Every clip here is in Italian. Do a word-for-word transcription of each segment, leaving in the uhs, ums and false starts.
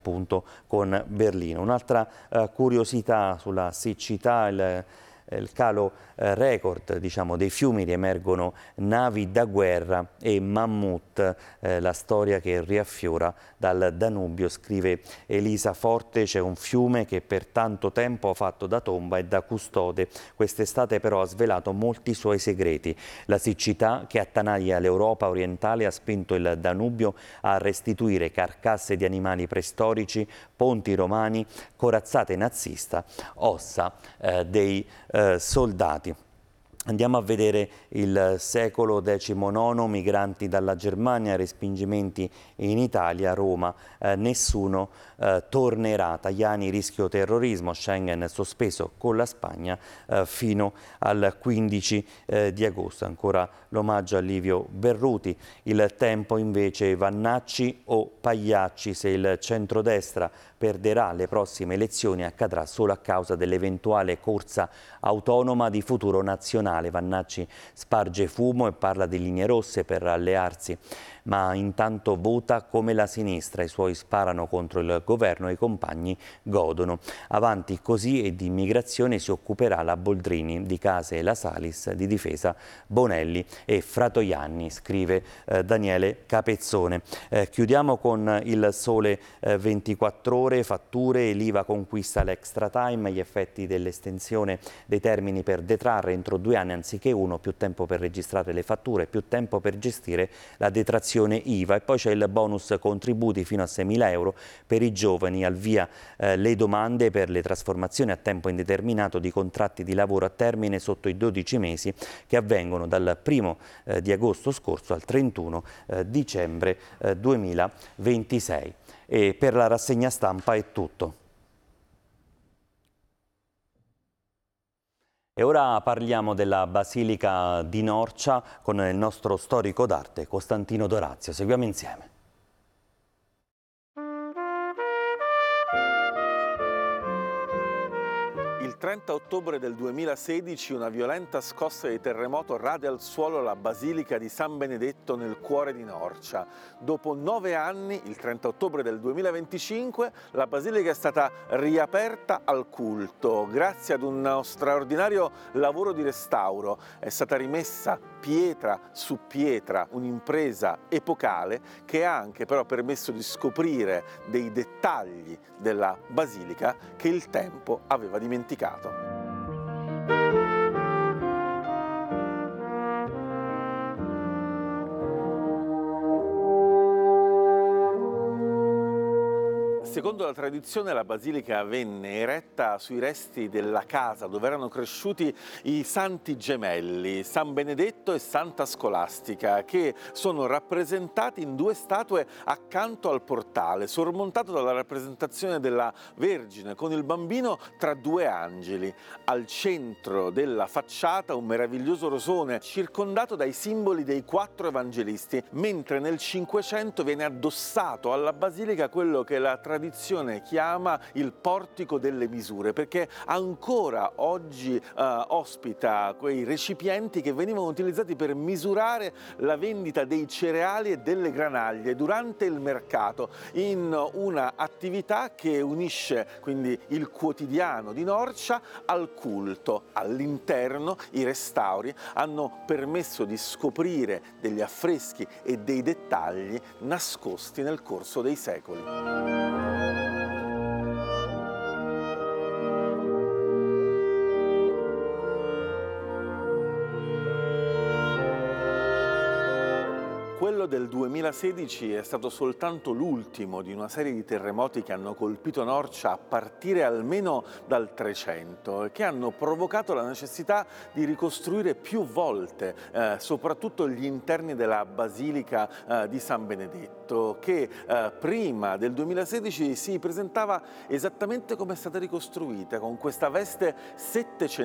appunto con Berlino. Un'altra eh, curiosità sulla siccità, il, il calo eh, record diciamo, dei fiumi, riemergono navi da guerra e mammut, eh, la storia che riaffiora dal Danubio, scrive Elisa Forte. C'è un fiume che per tanto tempo ha fatto da tomba e da custode, quest'estate però ha svelato molti suoi segreti. La siccità che attanaglia l'Europa orientale ha spinto il Danubio a restituire carcasse di animali preistorici, ponti romani, corazzate nazista, ossa eh, dei eh, soldati. Andiamo a vedere il secolo diciannove, migranti dalla Germania, respingimenti in Italia, Roma, eh, nessuno eh, tornerà, Tajani rischio terrorismo, Schengen sospeso con la Spagna eh, fino al quindici eh, di agosto. Ancora l'omaggio a Livio Berruti. Il Tempo invece, Vannacci o Pagliacci, se il centrodestra perderà le prossime elezioni accadrà solo a causa dell'eventuale corsa autonoma di Futuro Nazionale. Vannacci sparge fumo e parla di linee rosse per allearsi, ma intanto vota come la sinistra, i suoi sparano contro il governo e i compagni godono. Avanti così e di immigrazione si occuperà la Boldrini, di case e la Salis, di difesa Bonelli e Fratoianni, scrive eh, Daniele Capezzone. Eh, chiudiamo con il Sole eh, ventiquattro ore, fatture e l'I V A conquista l'extra time, gli effetti dell'estensione dei termini per detrarre entro due anni anziché uno, più tempo per registrare le fatture, più tempo per gestire la detrazione I V A. E poi c'è il bonus contributi fino a seimila euro per i giovani, al via eh, le domande per le trasformazioni a tempo indeterminato di contratti di lavoro a termine sotto i dodici mesi che avvengono dal primo eh, di agosto scorso al trentuno eh, dicembre eh, duemilaventisei. E per la rassegna stampa è tutto. E ora parliamo della Basilica di Norcia con il nostro storico d'arte Costantino Dorazio. Seguiamo insieme. Il trenta ottobre del duemilasedici una violenta scossa di terremoto rade al suolo la Basilica di San Benedetto nel cuore di Norcia. Dopo nove anni, il trenta ottobre del duemilaventicinque, la Basilica è stata riaperta al culto. Grazie ad uno straordinario lavoro di restauro è stata rimessa pietra su pietra, un'impresa epocale che ha anche però permesso di scoprire dei dettagli della Basilica che il tempo aveva dimenticato. Secondo la tradizione la basilica venne eretta sui resti della casa dove erano cresciuti i santi gemelli, San Benedetto e Santa Scolastica, che sono rappresentati in due statue accanto al portale, sormontato dalla rappresentazione della Vergine con il bambino tra due angeli. Al centro della facciata un meraviglioso rosone circondato dai simboli dei quattro evangelisti, mentre nel Cinquecento viene addossato alla basilica quello che la tradizione chiama il portico delle misure, perché ancora oggi eh, ospita quei recipienti che venivano utilizzati per misurare la vendita dei cereali e delle granaglie durante il mercato, in una attività che unisce quindi il quotidiano di Norcia al culto. All'interno i restauri hanno permesso di scoprire degli affreschi e dei dettagli nascosti nel corso dei secoli. Quello del duemilasedici è stato soltanto l'ultimo di una serie di terremoti che hanno colpito Norcia a partire almeno dal Trecento e che hanno provocato la necessità di ricostruire più volte eh, soprattutto gli interni della Basilica eh, di San Benedetto, che eh, prima del duemilasedici si presentava esattamente come è stata ricostruita, con questa veste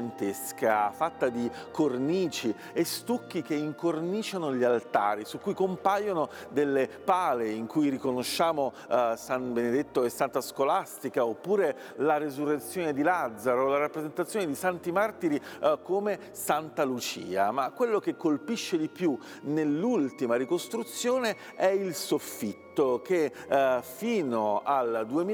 settecentesca fatta di cornici e stucchi che incorniciano gli altari, su cui compaiono delle pale in cui riconosciamo eh, San Benedetto e Santa Scolastica, oppure la resurrezione di Lazzaro, la rappresentazione di santi martiri eh, come Santa Lucia. Ma quello che colpisce di più nell'ultima ricostruzione è il soffitto che eh, fino al duemila